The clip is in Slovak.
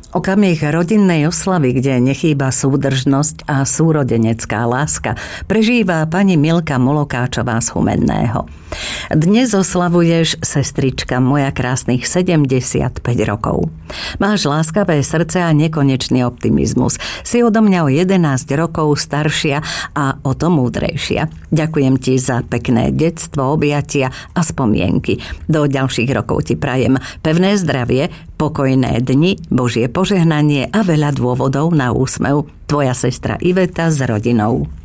Okamih rodinnej oslavy, kde nechýba súdržnosť a súrodenecká láska, prežíva pani Milka Molokáčová z Humenného. Dnes oslavuješ, sestrička moja, krásnych 75 rokov. Máš láskavé srdce a nekonečný optimizmus. Si odo mňa o 11 rokov staršia a o to múdrejšia. Ďakujem ti za pekné detstvo, objatia a spomienky. Do ďalších rokov ti prajem pevné zdravie, pokojné dni, Božie požehnanie a veľa dôvodov na úsmev. Tvoja sestra Iveta s rodinou.